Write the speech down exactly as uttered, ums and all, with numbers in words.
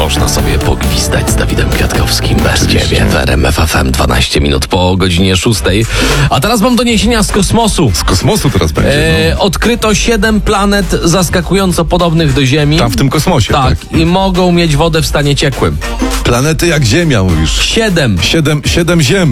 można sobie pogwizdać z Dawidem Kwiatkowskim bez ciebie w R M F F M dwanaście minut po godzinie szóstej. A teraz mam doniesienia z kosmosu. Z kosmosu teraz będzie. E, No. odkryto siedem planet zaskakująco podobnych do Ziemi. Tam w tym kosmosie. Tak, Tak. i mogą mieć wodę w stanie ciekłym. Planety jak Ziemia, mówisz. Siedem. Siedem, siedem ziem.